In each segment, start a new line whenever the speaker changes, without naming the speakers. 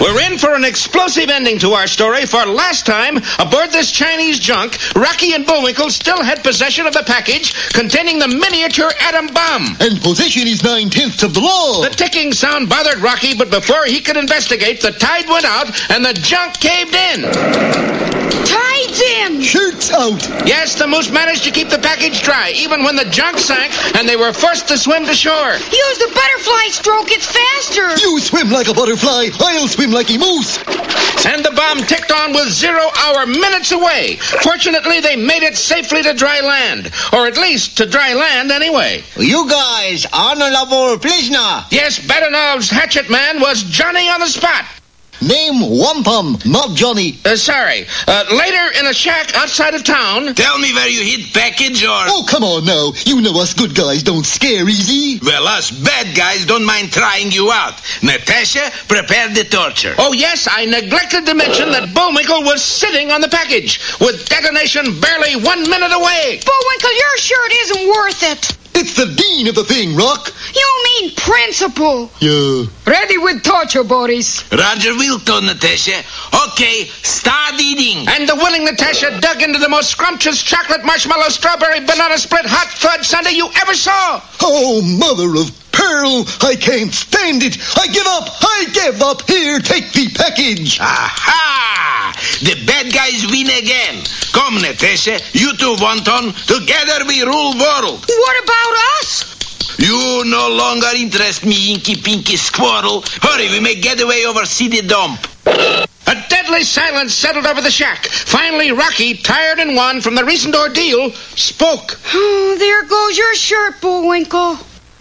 We're in for an explosive ending to our story, for last time, aboard this Chinese junk, Rocky and Bullwinkle still had possession of the package containing the miniature atom bomb.
And possession is 9/10 of the law.
The ticking sound bothered Rocky, but before he could investigate, the tide went out and the junk caved in.
Tide's in!
Shirts out!
Yes, the Moose managed to keep the package dry, even when the junk sank and they were forced to swim to shore.
Use the butterfly stroke, it's faster!
You swim like a butterfly, I'll swim like a moose.
And the bomb ticked on with 0 hour minutes away. Fortunately, they made it safely to dry land. Or at least to dry land anyway.
You guys, honorable prisoner.
Yes, Badanov's hatchet man was Johnny on the spot.
Name Wampum, not Johnny.
Sorry. Later in a shack outside of town.
Tell me where you hid package or...
Oh, come on now. You know us good guys don't scare easy.
Well, us bad guys don't mind trying you out. Natasha, prepare the torture.
Oh, yes, I neglected to mention that Bullwinkle was sitting on the package, with detonation barely 1 minute away.
Bullwinkle, your shirt isn't worth it.
It's the dean of the thing, Rock.
You mean principal.
Yeah.
Ready with torture, Boris.
Roger Wilton, Natasha. Okay, start eating.
And the willing Natasha dug into the most scrumptious chocolate marshmallow strawberry banana split hot fudge sundae you ever saw.
Oh, mother of pearl, I can't stand it. I give up. I give up. Here, take the package.
Aha! The bad guys win again. Come, Natasha, you two, Wonton. Together we rule world.
What about us?
You no longer interest me, Inky Pinky Squirrel. Hurry, we may get away over City Dump.
A deadly silence settled over the shack. Finally, Rocky, tired and wan from the recent ordeal, spoke.
Oh, there goes your shirt, Bullwinkle.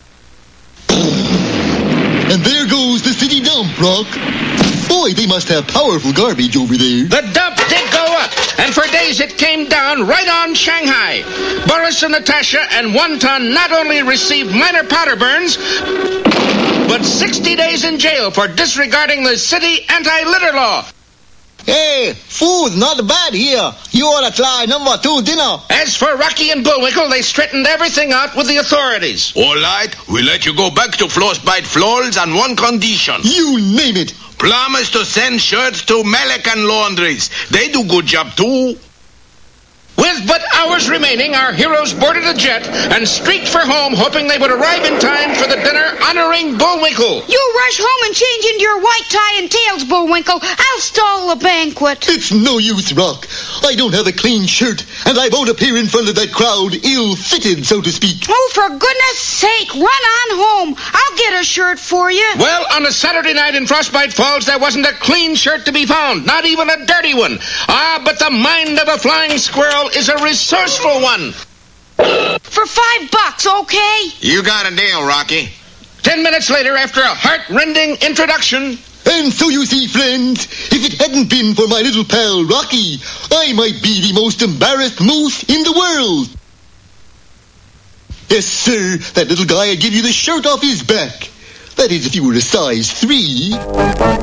And there goes the city dump, Rock. Boy, they must have powerful garbage over there.
The dump did go up, and for days it came down right on Shanghai. Boris and Natasha and Wonton not only received minor powder burns, but 60 days in jail for disregarding the city anti-litter law.
Hey, food not bad here. You ought to try number 2 dinner.
As for Rocky and Bullwinkle, they straightened everything out with the authorities.
All right, we'll let you go back to Frostbite Floors on one condition.
You name it.
Promise to send shirts to Melican Laundries. They do good job too.
With but hours remaining, our heroes boarded a jet and streaked for home, hoping they would arrive in time for the dinner honoring Bullwinkle.
You rush home and change into your white tie and tails, Bullwinkle. I'll stall the banquet.
It's no use, Rock. I don't have a clean shirt, and I won't appear in front of that crowd ill-fitted, so to speak.
Oh, for goodness sake, run on home. I'll get a shirt for you.
Well, on a Saturday night in Frostbite Falls, there wasn't a clean shirt to be found, not even a dirty one. Ah, but the mind of a flying squirrel is a resourceful one.
For $5, okay?
You got a deal, Rocky.
10 minutes later, after a heart-rending introduction...
And so you see, friends, if it hadn't been for my little pal Rocky, I might be the most embarrassed moose in the world. Yes, sir, that little guy would give you the shirt off his back. That is, if you were a size 3.